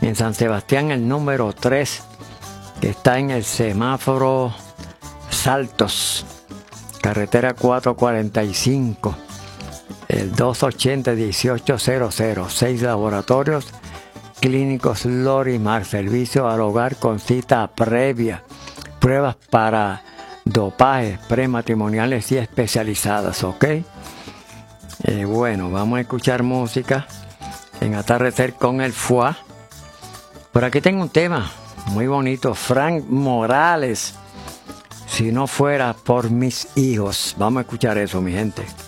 En San Sebastián el número 3, que está en el semáforo Saltos, carretera 445, el 280-1800, 6 laboratorios clínicos Lorimar, servicio al hogar con cita previa, pruebas para dopaje, prematrimoniales y especializadas, ¿ok? Bueno, vamos a escuchar música en Atardecer con el Foie. Por aquí tengo un tema muy bonito, Frank Morales, Si no fuera por mis hijos. Vamos a escuchar eso, mi gente.